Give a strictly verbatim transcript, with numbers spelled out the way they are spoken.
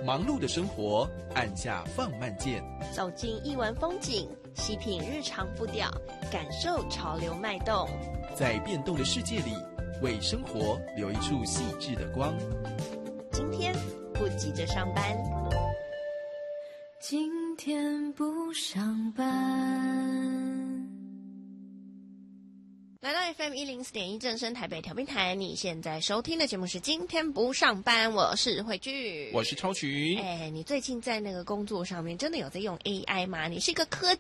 忙碌的生活，按下放慢键， 走进艺文风景，细品日常步调，感受潮流脉动。 在变动的世界里，为生活留一处细致的光。 今天不急着上班， 今天不上班。 来到 F M 一零四点一正声台北调频台，你现在收听的节目是今天不上班，我是慧聚， 我是超群。 哎，你最近在那个工作上面真的有在用 A I 吗？你是一个科